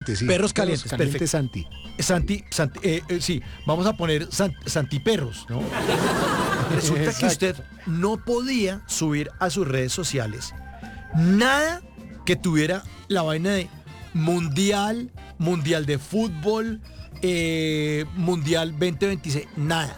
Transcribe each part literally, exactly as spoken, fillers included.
calientes, sí. Perros calientes, Perros calientes, perfecto. Santi. Santi, Santi eh, eh, sí, vamos a poner san- Santiperros, ¿no? Resulta que Exacto. usted no podía subir a sus redes sociales nada que tuviera la vaina de mundial, mundial de fútbol, eh, mundial veinte veintiséis, nada.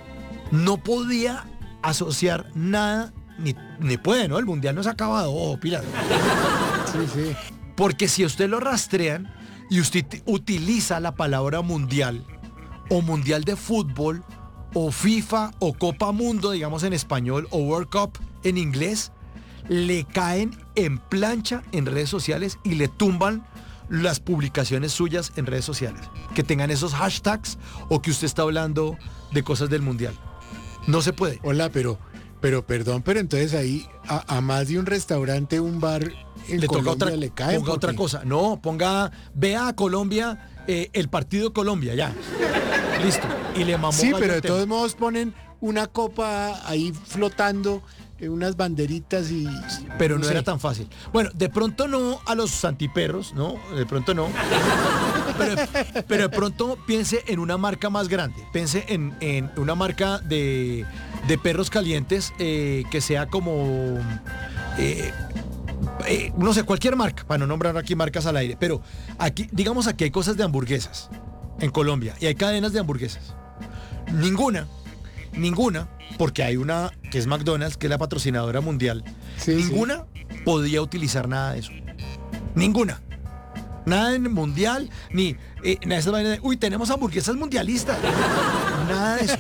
No podía asociar nada, ni, ni puede, ¿no? El mundial no se ha acabado, ojo, Pilar. Sí, sí. Porque si a usted lo rastrean y usted t- utiliza la palabra mundial o mundial de fútbol o FIFA o Copa Mundo, digamos en español, o World Cup en inglés, le caen en plancha en redes sociales y le tumban las publicaciones suyas en redes sociales. Que tengan esos hashtags o que usted está hablando de cosas del mundial. No se puede. Hola, pero, pero perdón, pero entonces ahí a, a más de un restaurante, un bar en Le toca Colombia otra, le cae. ponga otra cosa. No, ponga, vea a Colombia, eh, el partido de Colombia, ya. Listo. Y le mamó Sí, gallo pero el de tema. todos modos ponen una copa ahí flotando, eh, unas banderitas y... Pero no sé. era tan fácil. Bueno, de pronto no a los santiperros, ¿no? De pronto no. Pero, pero de pronto piense en una marca más grande. Piense en, en una marca de, de perros calientes eh, que sea como... eh, eh, no sé, cualquier marca, para no nombrar aquí marcas al aire. Pero aquí, digamos aquí hay cosas de hamburguesas en Colombia y hay cadenas de hamburguesas. Ninguna, ninguna, porque hay una que es McDonald's, que es la patrocinadora mundial. Sí, Ninguna podía utilizar nada de eso. Ninguna. Nada en mundial, ni eh, nada de esa vaina de, uy, tenemos hamburguesas mundialistas. Nada de eso.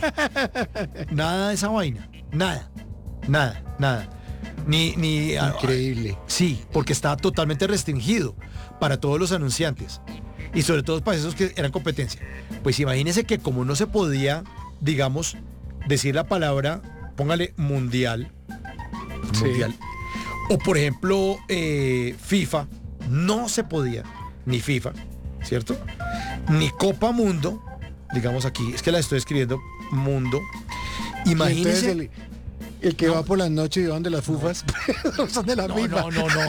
Nada de esa vaina. Nada. Nada, nada. Ni, ni. Increíble. Sí, porque estaba totalmente restringido para todos los anunciantes. Y sobre todo para esos que eran competencia. Pues imagínense que como no se podía, digamos, decir la palabra, póngale mundial. Sí. Mundial. O por ejemplo, eh, FIFA, no se podía, ni FIFA, ¿cierto? Ni Copa Mundo, digamos aquí, es que la estoy escribiendo, Mundo. Y Imagínense. entonces el, el que No. va por las noches y va donde las fufas son de la No, misma. no, no, no.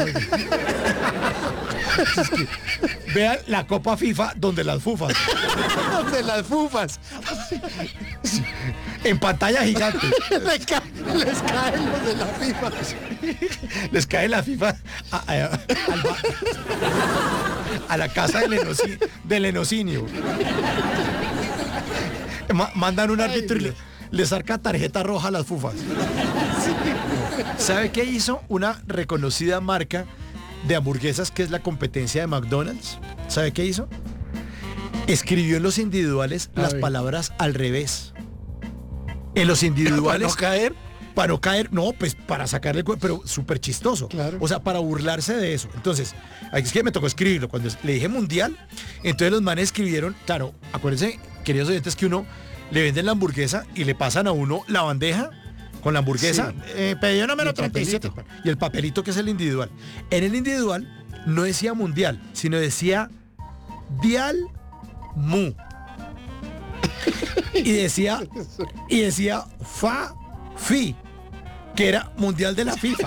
Es que, vean la Copa FIFA donde las fufas, De las fufas. en pantalla gigante. les, ca- les caen los de la FIFA. Les cae la FIFA a, a- al ba- a la casa del, enoci- del enocinio. Ma- mandan un árbitro y le, le saca tarjeta roja a las fufas. ¿Sabe qué hizo una reconocida marca de hamburguesas que es la competencia de McDonald's? ¿Sabe qué hizo? Escribió en los individuales A las ver. palabras al revés. En los individuales. ¿Para no caer? Para no caer, no, pues para sacarle el cuerpo, pero súper chistoso. Claro. O sea, para burlarse de eso. Entonces, aquí es que me tocó escribirlo. Cuando le dije mundial, entonces los manes escribieron, claro, acuérdense, queridos oyentes, que uno le venden la hamburguesa y le pasan a uno la bandeja con la hamburguesa. Sí. Eh, pedido número Y el treinta y siete. papelito. Y el papelito que es el individual. En el individual no decía mundial, sino decía dial mu. Y decía, y decía fa fi, que era mundial de la FIFA.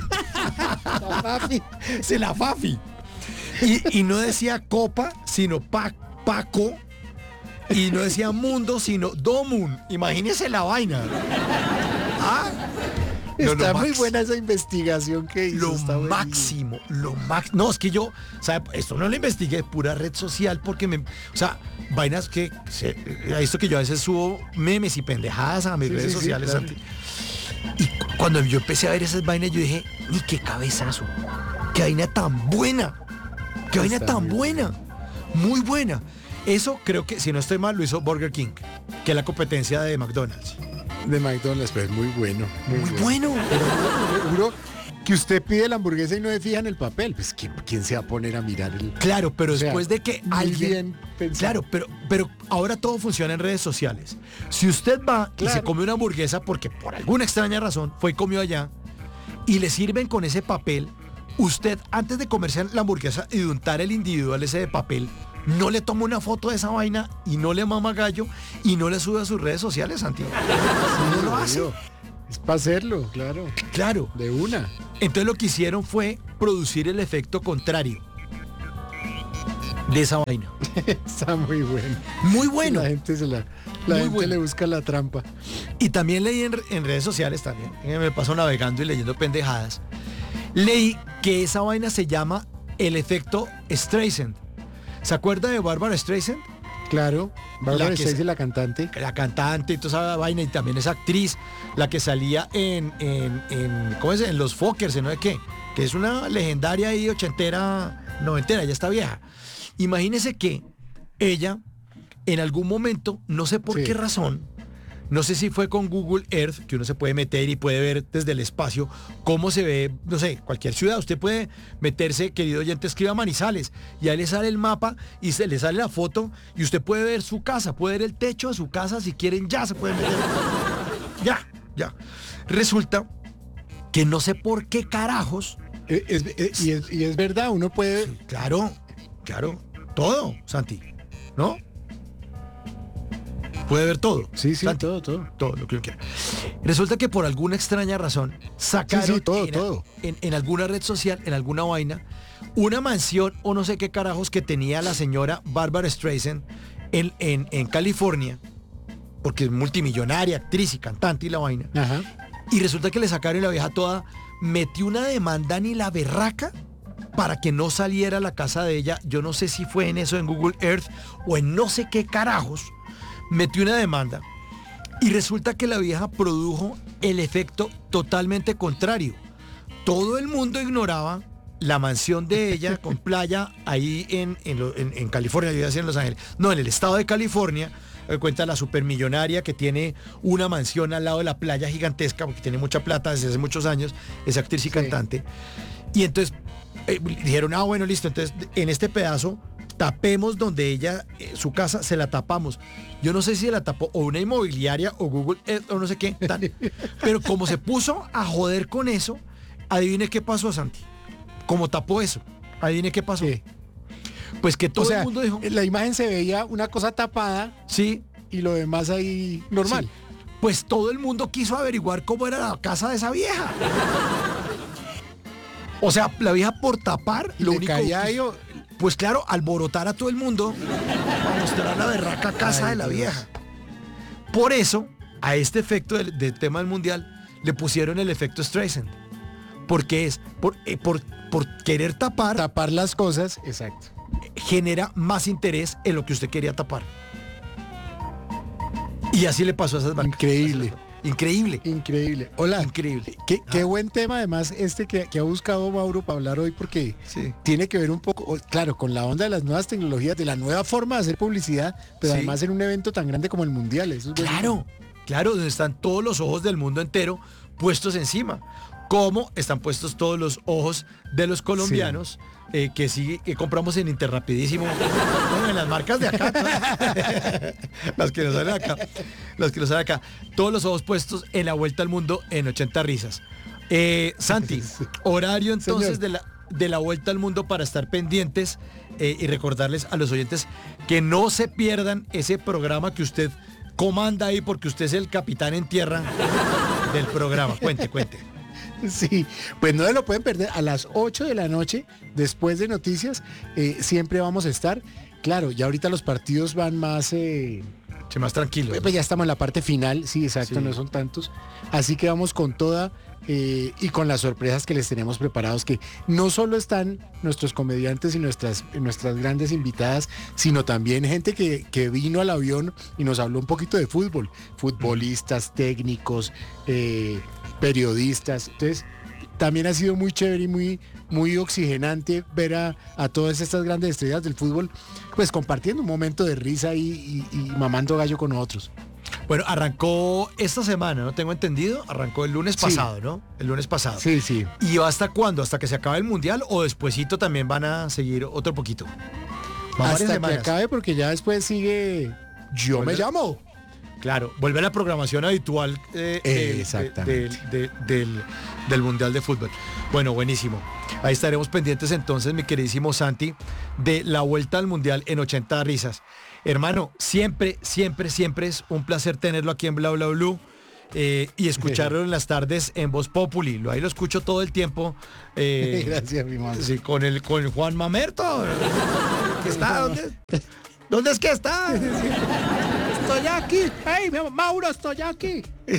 Se la Fafi. Y, y no decía copa, sino pa, Paco. Y no decía mundo, sino Domun. Imagínese la vaina. Ah, no, Está lo muy max- buena esa investigación que hizo. Lo está buenísimo. máximo, lo máximo. No, es que yo, o sea, esto no lo investigué, pura red social, porque me, o sea, vainas que, se, esto que yo a veces subo memes y pendejadas a mis Sí, redes sí, sí, sociales, claro. Santi. Y cu- cuando yo empecé a ver esas vainas, yo dije, ni qué cabezazo, qué vaina tan buena, qué vaina Está tan muy buena, muy buena. Eso creo que, si no estoy mal, lo hizo Burger King, que es la competencia de McDonald's. De McDonald's, pero es muy bueno. Muy, Muy bueno. bueno. Pero seguro que usted pide la hamburguesa y no se fija en el papel. Pues ¿quién, quién se va a poner a mirar el... Claro, pero O sea, después de que muy alguien... bien pensado. Claro, pero, pero ahora todo funciona en redes sociales. Si usted va y se Claro. come una hamburguesa porque por alguna extraña razón fue y comió allá y le sirven con ese papel, usted antes de comerse la hamburguesa y de untar el individual ese de papel, no le toma una foto de esa vaina y no le mama gallo y no le sube a sus redes sociales, Santiago. No lo hace. obvio. Es para hacerlo, claro. Claro. De una. Entonces lo que hicieron fue producir el efecto contrario. de esa vaina. Está muy bueno. Muy bueno. La gente, se la, la Muy gente bueno. le busca la trampa. Y también leí en, en redes sociales también, eh, me paso navegando y leyendo pendejadas, leí que esa vaina se llama el efecto Streisand. ¿Se acuerda de Barbara Streisand? Claro, La Barbara que Streisand, se- la cantante. La cantante y toda esa vaina, y también es actriz, la que salía en, en, en ¿cómo es? En Los Fockers, ¿no? ¿De qué? Que es una legendaria ahí ochentera, noventera, ya está vieja. Imagínese que ella, en algún momento, no sé por Sí. qué razón, no sé si fue con Google Earth, que uno se puede meter y puede ver desde el espacio cómo se ve, no sé, cualquier ciudad. Usted puede meterse, querido oyente, escriba Manizales, y ahí le sale el mapa y se le sale la foto, y usted puede ver su casa, puede ver el techo de su casa, si quieren ya se puede meter. Ya, ya. Resulta que no sé por qué carajos, Eh, es- eh, y, es, y es verdad, uno puede... claro, claro, todo, Santi, ¿no? Puede ver todo. Sí, sí, Santi. todo, todo. Todo lo que uno quiera. Resulta que por alguna extraña razón sacaron Sí, sí, todo, en, todo. En, en alguna red social, en alguna vaina, una mansión o no sé qué carajos que tenía la señora Barbara Streisand en, en, en California, porque es multimillonaria, actriz y cantante y la vaina. Ajá. Y resulta que le sacaron y la vieja toda, metió una demanda ni la berraca para que no saliera a la casa de ella. Yo no sé si fue en eso, en Google Earth o en no sé qué carajos. Metió una demanda y resulta que la vieja produjo el efecto totalmente contrario. Todo el mundo ignoraba la mansión de ella con playa ahí en, en, lo- en- en California, yo iba a decir en Los Ángeles, no, en el estado de California. Eh, cuenta la supermillonaria que tiene una mansión al lado de la playa gigantesca, porque tiene mucha plata desde hace muchos años, es actriz y Sí. cantante. Y entonces eh, dijeron, ah, bueno, listo, entonces en este pedazo tapemos donde ella, eh, su casa, se la tapamos. Yo no sé si se la tapó o una inmobiliaria o Google Earth, o no sé qué, tal. Pero como se puso a joder con eso, adivine qué pasó, Santi. Como tapó eso, adivine qué pasó. Sí. Pues que todo O sea, el mundo dijo, la imagen se veía una cosa tapada sí, y lo demás ahí normal. sí. Pues todo el mundo quiso averiguar cómo era la casa de esa vieja. O sea, la vieja por tapar, Y lo le único caía que- ahí, o- pues claro, alborotar a todo el mundo para mostrar la berraca casa Ay, de la Dios. vieja. Por eso, a este efecto del, del tema del mundial, le pusieron el efecto Streisand. Porque es, por, eh, por, por querer tapar, tapar las cosas, exacto. genera más interés en lo que usted quería tapar. Y así le pasó a esas marcas. Increíble. Increíble. Increíble. Hola. Increíble. Qué, qué Ah. buen tema además este que, que ha buscado Mauro para hablar hoy, porque Sí. tiene que ver un poco, o- claro, con la onda de las nuevas tecnologías, de la nueva forma de hacer publicidad, pero Sí. además en un evento tan grande como el Mundial. Eso es buenísimo. Claro, claro, donde están todos los ojos del mundo entero puestos encima. Como están puestos todos los ojos de los colombianos, eh, que sí, que compramos en Interrapidísimo. Bueno, en las marcas de acá. ¿no? Las que nos salen acá. Las que nos salen acá. Todos los ojos puestos en la vuelta al mundo en ochenta risas. Eh, Santi, horario entonces Señor. de la, de la vuelta al mundo para estar pendientes eh, y recordarles a los oyentes que no se pierdan ese programa que usted comanda ahí, porque usted es el capitán en tierra del programa. Cuente, cuente. Sí, pues no se lo pueden perder a las ocho de la noche, después de noticias, eh, siempre vamos a estar. Claro, ya ahorita los partidos van más... eh, Che, más tranquilo. Pues ya estamos en la parte final, sí, exacto, Sí. no son tantos. Así que vamos con toda eh, y con las sorpresas que les tenemos preparados, que no solo están nuestros comediantes y nuestras, nuestras grandes invitadas, sino también gente que, que vino al avión y nos habló un poquito de fútbol. Futbolistas, técnicos, eh, periodistas. Entonces, también ha sido muy chévere y muy, muy oxigenante ver a, a todas estas grandes estrellas del fútbol, pues compartiendo un momento de risa y, y- y mamando gallo con nosotros. Bueno, arrancó esta semana, ¿no? Tengo entendido. Arrancó el lunes Sí. pasado, ¿no? El lunes pasado. Sí, sí. ¿Y va hasta cuándo? ¿Hasta que se acabe el mundial o despuesito también van a seguir otro poquito? Va varias Hasta que semanas. acabe, porque ya después sigue Yo me Vuelve- llamo. Claro, vuelve la programación habitual eh, del- Exactamente. del, del- del- del Mundial de Fútbol. Bueno, buenísimo. Ahí estaremos pendientes entonces, mi queridísimo Santi, de la vuelta al Mundial en ochenta risas. Hermano, siempre, siempre, siempre es un placer tenerlo aquí en Bla Bla Blue. eh, y escucharlo en las tardes en Voz Populi. Lo, ahí lo escucho todo el tiempo. Eh, Gracias, mi Mauro. sí, con el con Juan Mamerto. ¿Qué está? ¿Dónde, ¿Dónde es que está? Estoy aquí. ¡Hey, Mauro, estoy aquí!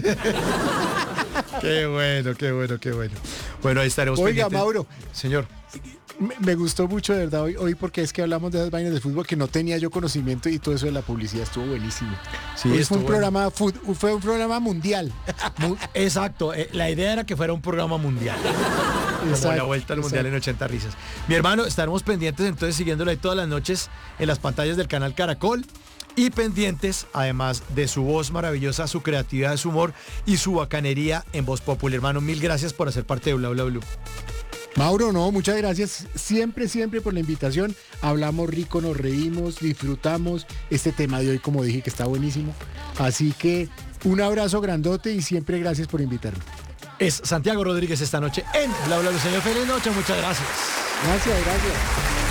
Qué bueno, qué bueno, qué bueno. Bueno, ahí estaremos Oiga, pendientes. Mauro. Señor. Me, me gustó mucho, de verdad, hoy, hoy porque es que hablamos de esas vainas de fútbol que no tenía yo conocimiento y todo eso de la publicidad estuvo buenísimo. Sí, Hoy estuvo fue un programa fut- fue un programa mundial. Mu- Exacto, eh, la idea era que fuera un programa mundial. Como Exacto, la vuelta al mundial exacto. en ochenta risas. Mi hermano, estaremos pendientes entonces siguiéndolo ahí todas las noches en las pantallas del canal Caracol y pendientes además de su voz maravillosa, su creatividad, su humor y su bacanería en Voz Populi. Hermano, mil gracias por hacer parte de Bla Bla Blue. Mauro, no, muchas gracias siempre, siempre por la invitación. Hablamos rico, nos reímos, disfrutamos este tema de hoy, como dije, que está buenísimo. Así que un abrazo grandote y siempre gracias por invitarme. Es Santiago Rodríguez esta noche en Bla Bla Blue. Señor, feliz noche, muchas gracias. Gracias, gracias.